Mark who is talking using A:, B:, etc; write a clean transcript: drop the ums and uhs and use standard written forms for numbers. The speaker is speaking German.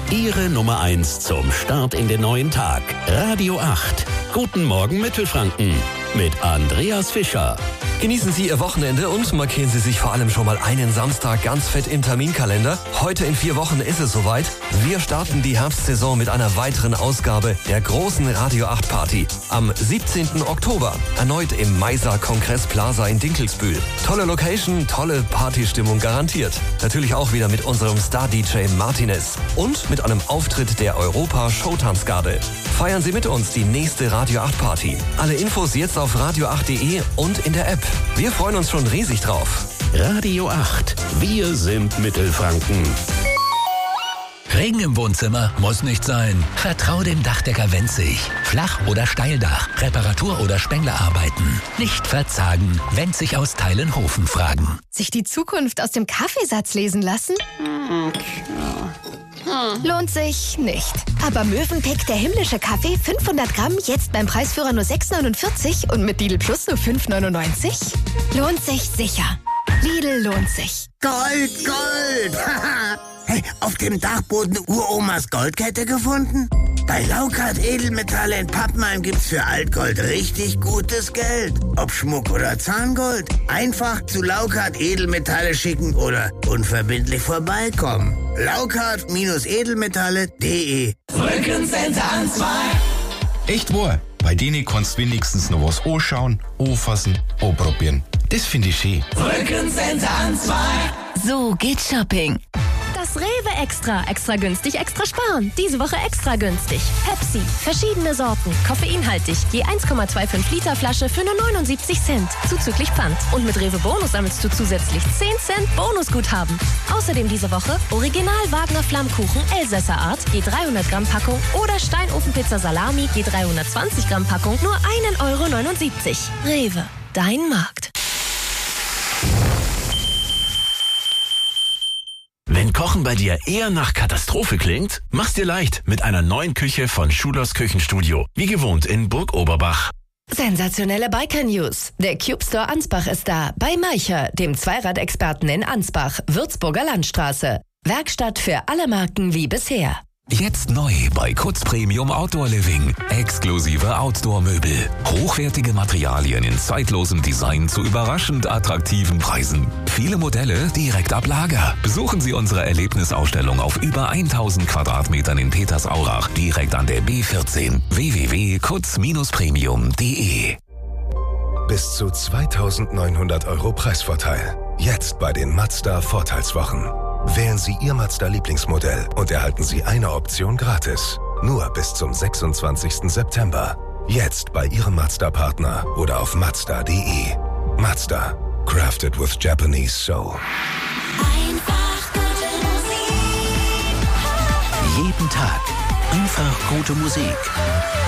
A: Ihre Nummer 1 zum Start in den neuen Tag. Radio 8. Guten Morgen Mittelfranken. Mit Andreas Fischer.
B: Genießen Sie Ihr Wochenende und markieren Sie sich vor allem schon mal einen Samstag ganz fett im Terminkalender. Heute in 4 Wochen ist es soweit. Wir starten die Herbstsaison mit einer weiteren Ausgabe der großen Radio 8 Party. Am 17. Oktober, erneut im Meiser Kongress Plaza in Dinkelsbühl. Tolle Location, tolle Partystimmung garantiert. Natürlich auch wieder mit unserem Star-DJ Martinez. Und mit einem Auftritt der Europa Showtanzgarde. Feiern Sie mit uns die nächste Radio 8 Party. Alle Infos jetzt auf radio8.de und in der App. Wir freuen uns schon riesig drauf.
A: Radio 8. Wir sind Mittelfranken.
C: Regen im Wohnzimmer muss nicht sein. Vertrau dem Dachdecker Wenzig. Flach- oder Steildach, Reparatur- oder Spenglerarbeiten. Nicht verzagen. Wenzig aus Teilenhofen fragen.
D: Sich die Zukunft aus dem Kaffeesatz lesen lassen? Lohnt sich nicht. Aber Mövenpick, der himmlische Kaffee, 500 Gramm, jetzt beim Preisführer nur 6,49 und mit Lidl Plus nur 5,99? Lohnt sich sicher. Lidl lohnt sich.
E: Gold, Gold! Hey, auf dem Dachboden Uromas Goldkette gefunden? Bei Laukart Edelmetalle in Pappenheim gibt's für Altgold richtig gutes Geld. Ob Schmuck oder Zahngold. Einfach zu Laukart Edelmetalle schicken oder unverbindlich vorbeikommen. Laukart-edelmetalle.de.
F: Rückencenter an 2.
G: Echt wahr, bei denen kannst du wenigstens noch was anschauen, anfassen, anprobieren. Das finde ich schön.
F: Rückencenter an 2.
H: So geht Shopping.
I: Das Rewe Extra. Extra günstig, extra sparen. Diese Woche extra günstig. Pepsi. Verschiedene Sorten. Koffeinhaltig. Je 1,25 Liter Flasche für nur 79 Cent. Zuzüglich Pfand. Und mit Rewe Bonus sammelst du zusätzlich 10 Cent Bonusguthaben. Außerdem diese Woche Original Wagner Flammkuchen Elsässer Art. Je 300 Gramm Packung. Oder Steinofenpizza Salami. Je 320 Gramm Packung. Nur 1,79 €. Rewe. Dein Markt.
A: Wenn Kochen bei dir eher nach Katastrophe klingt, mach's dir leicht mit einer neuen Küche von Schulers Küchenstudio. Wie gewohnt in Burg Oberbach.
H: Sensationelle Biker-News. Der Cube Store Ansbach ist da. Bei Maicher, dem Zweiradexperten in Ansbach, Würzburger Landstraße. Werkstatt für alle Marken wie bisher.
C: Jetzt neu bei Kutz Premium Outdoor Living. Exklusive Outdoor-Möbel. Hochwertige Materialien in zeitlosem Design zu überraschend attraktiven Preisen. Viele Modelle direkt ab Lager. Besuchen Sie unsere Erlebnisausstellung auf über 1000 Quadratmetern in Petersaurach, direkt an der B14. www.kutz-premium.de.
J: Bis zu 2.900 € Preisvorteil. Jetzt bei den Mazda Vorteilswochen. Wählen Sie Ihr Mazda-Lieblingsmodell und erhalten Sie eine Option gratis. Nur bis zum 26. September. Jetzt bei Ihrem Mazda-Partner oder auf Mazda.de. Mazda. Crafted with Japanese Soul.
F: Einfach gute Musik.
A: Jeden Tag einfach gute Musik.